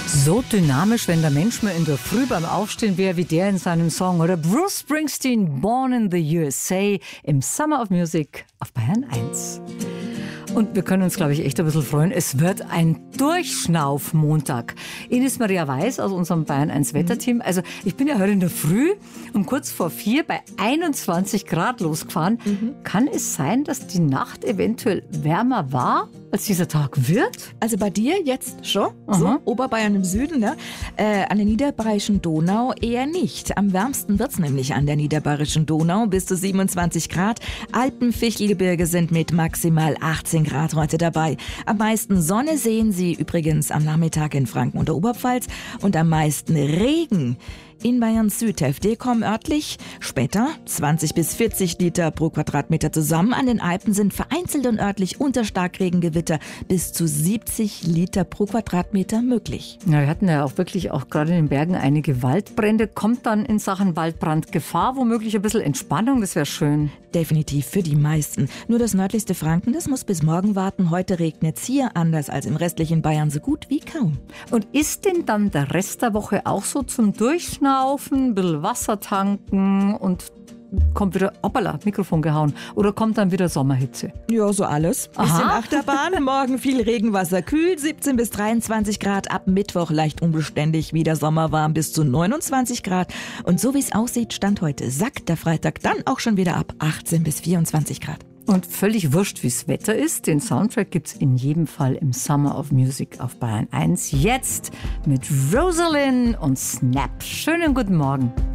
So dynamisch, wenn der Mensch mal in der Früh beim Aufstehen wäre, wie der in seinem Song. Oder Bruce Springsteen, Born in the USA, im Summer of Music auf Bayern 1. Und wir können uns, glaube ich, echt ein bisschen freuen. Es wird ein Durchschnauf-Montag. Ines Maria Weiß aus unserem Bayern 1 Wetterteam. Also ich bin ja heute in der Früh um kurz vor 4 bei 21 Grad losgefahren. Kann es sein, dass die Nacht eventuell wärmer war, als dieser Tag wird? Also bei dir jetzt schon, so Oberbayern im Süden, ne? An der niederbayerischen Donau eher nicht. Am wärmsten wird's nämlich an der niederbayerischen Donau, bis zu 27 Grad. Alpenfichtelgebirge sind mit maximal 18 Grad heute dabei. Am meisten Sonne sehen Sie übrigens am Nachmittag in Franken und der Oberpfalz und am meisten Regen in Bayerns Südhälfte kommen örtlich später 20 bis 40 Liter pro Quadratmeter zusammen. An den Alpen sind vereinzelt und örtlich unter Starkregengewitter bis zu 70 Liter pro Quadratmeter möglich. Ja, wir hatten ja auch wirklich auch gerade in den Bergen einige Waldbrände. Kommt dann in Sachen Waldbrand Gefahr womöglich ein bisschen Entspannung? Das wäre schön. Definitiv für die meisten. Nur das nördlichste Franken, das muss bis morgen warten. Heute regnet es hier anders als im restlichen Bayern so gut wie kaum. Und ist denn dann der Rest der Woche auch so zum Durchschnaufen, ein bisschen Wasser tanken und kommt wieder, hoppala, Mikrofon gehauen, oder kommt dann wieder Sommerhitze? Ja, so alles. Bisschen Achterbahn, morgen viel Regenwasser, kühl, 17 bis 23 Grad, ab Mittwoch leicht unbeständig, wieder sommerwarm bis zu 29 Grad. Und so wie es aussieht, Stand heute, sackt der Freitag dann auch schon wieder ab 18 bis 24 Grad. Und völlig wurscht, wie das Wetter ist. Den Soundtrack gibt's in jedem Fall im Summer of Music auf Bayern 1. Jetzt mit Rosalind und Snap. Schönen guten Morgen.